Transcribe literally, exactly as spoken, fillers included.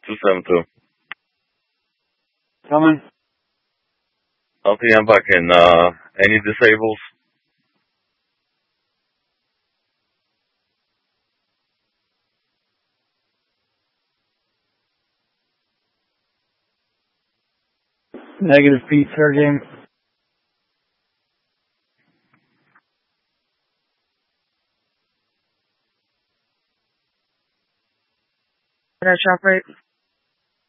two seven two. Coming. L P M bucking, uh, any disables? Negative Pete, fair game. Did I shop right?